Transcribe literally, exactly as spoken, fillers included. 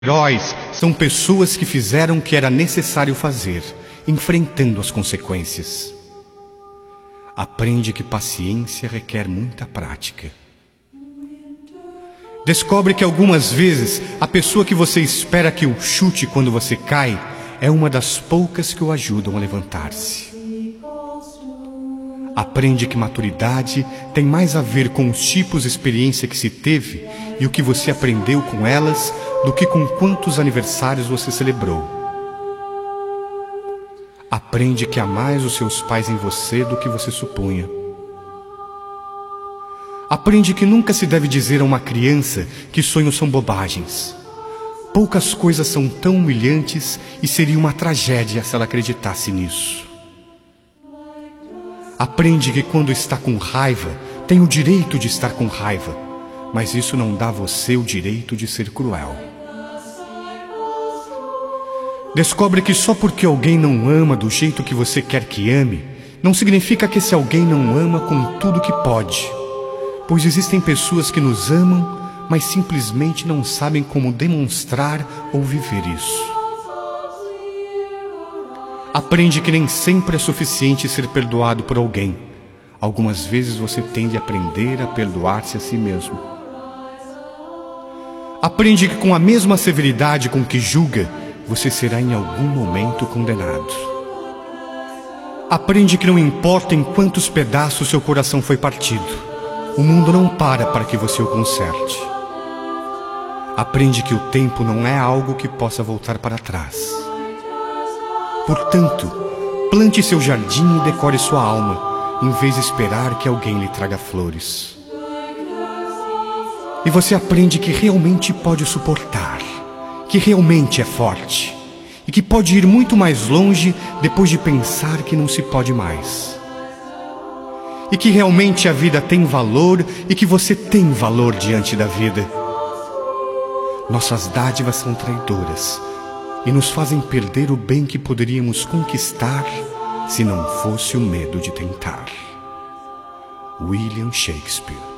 Heróis são pessoas que fizeram o que era necessário fazer, enfrentando as consequências. Aprende que paciência requer muita prática. Descobre que algumas vezes a pessoa que você espera que o chute quando você cai é uma das poucas que o ajudam a levantar-se. Aprende que maturidade tem mais a ver com os tipos de experiência que se teve e o que você aprendeu com elas do que com quantos aniversários você celebrou. Aprende que há mais os seus pais em você do que você supunha. Aprende que nunca se deve dizer a uma criança que sonhos são bobagens. Poucas coisas são tão humilhantes e seria uma tragédia se ela acreditasse nisso. Aprende que quando está com raiva, tem o direito de estar com raiva, mas isso não dá a você o direito de ser cruel. Descobre que só porque alguém não ama do jeito que você quer que ame, não significa que esse alguém não ama com tudo que pode, pois existem pessoas que nos amam, mas simplesmente não sabem como demonstrar ou viver isso. Aprende que nem sempre é suficiente ser perdoado por alguém. Algumas vezes você tem de aprender a perdoar-se a si mesmo. Aprende que com a mesma severidade com que julga, você será em algum momento condenado. Aprende que não importa em quantos pedaços seu coração foi partido, o mundo não para para que você o conserte. Aprende que o tempo não é algo que possa voltar para trás. Portanto, plante seu jardim e decore sua alma, em vez de esperar que alguém lhe traga flores. E você aprende que realmente pode suportar, que realmente é forte, e que pode ir muito mais longe depois de pensar que não se pode mais. E que realmente a vida tem valor e que você tem valor diante da vida. Nossas dádivas são traidoras e nos fazem perder o bem que poderíamos conquistar se não fosse o medo de tentar. William Shakespeare.